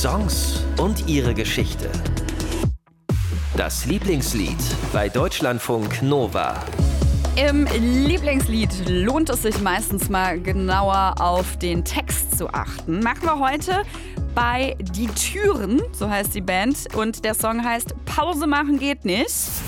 Songs und ihre Geschichte. Das Lieblingslied bei Deutschlandfunk Nova. Im Lieblingslied lohnt es sich meistens mal genauer auf den Text zu achten. Machen wir heute bei Die Türen, so heißt die Band. Und der Song heißt Pause machen geht nicht.